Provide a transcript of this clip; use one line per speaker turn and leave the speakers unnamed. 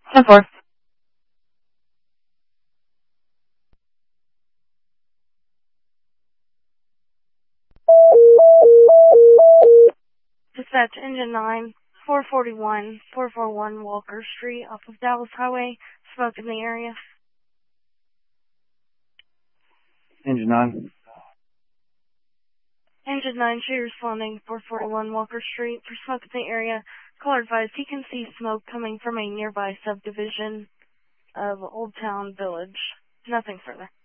10-4.
Dispatch Engine 9, 441 Walker Street off of Dallas Highway. Smoke in the area.
Engine 9.
Engine 9, she responding 441 Walker Street for smoke in the area. Caller advised he can see smoke coming from a nearby subdivision of Old Town Village. Nothing further.